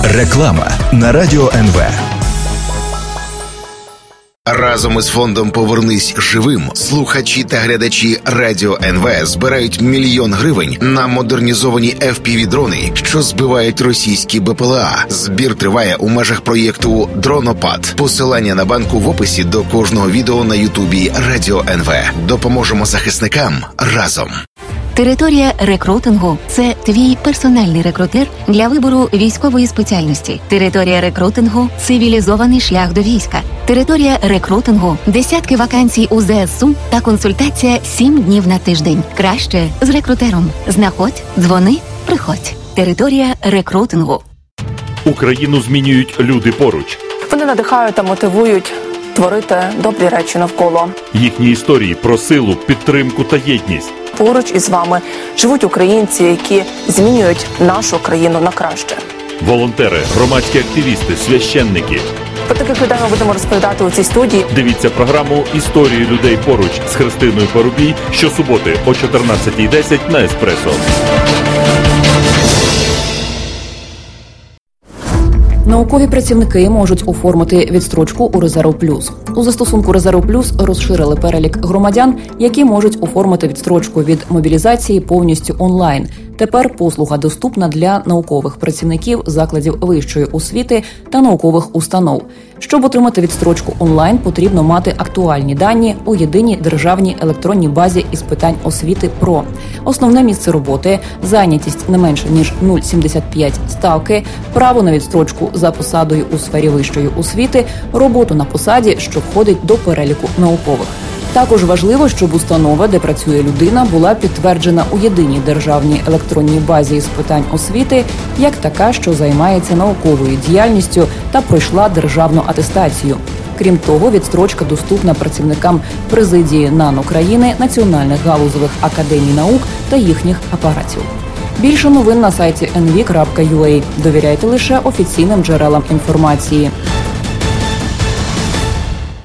Реклама на Радіо НВ. Разом із фондом «Повернись живим» слухачі та глядачі Радіо НВ збирають 1 мільйон гривень на модернізовані FPV-дрони, що збивають російські БПЛА. Збір триває у межах проєкту «Дронопад». Посилання на банку в описі до кожного відео на Ютубі Радіо НВ. Допоможемо захисникам разом. Територія рекрутингу – це твій персональний рекрутер для вибору військової спеціальності. Територія рекрутингу – цивілізований шлях до війська. Територія рекрутингу – десятки вакансій у ЗСУ та консультація 7 днів на тиждень. Краще з рекрутером. Знаходь, дзвони, приходь. Територія рекрутингу. Україну змінюють люди поруч. Вони надихають та мотивують творити добрі речі навколо. Їхні історії про силу, підтримку та єдність. Поруч із вами живуть українці, які змінюють нашу країну на краще. Волонтери, громадські активісти, священники. Про таких людей ми будемо розповідати у цій студії. Дивіться програму «Історії людей поруч» з Христиною Парубій щосуботи о 14:10 на Еспресо. Наукові працівники можуть оформити відстрочку у Резерв Плюс. У застосунку Резерв Плюс розширили перелік громадян, які можуть оформити відстрочку від мобілізації повністю онлайн. Тепер послуга доступна для наукових працівників закладів вищої освіти та наукових установ. Щоб отримати відстрочку онлайн, потрібно мати актуальні дані у єдиній державній електронній базі із питань освіти ПРО. Основне місце роботи, зайнятість не менше ніж 0,75 ставки, право на відстрочку за посадою у сфері вищої освіти, роботу на посаді, що входить до переліку наукових. Також важливо, щоб установа, де працює людина, була підтверджена у єдиній державній електронній базі з питань освіти, як така, що займається науковою діяльністю та пройшла державну атестацію. Крім того, відстрочка доступна працівникам президії НАН України, національних галузевих академій наук та їхніх апаратів. Більше новин на сайті nv.ua. Довіряйте лише офіційним джерелам інформації.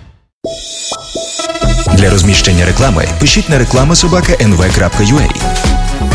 Для розміщення реклами пишіть на reklama@nv.ua.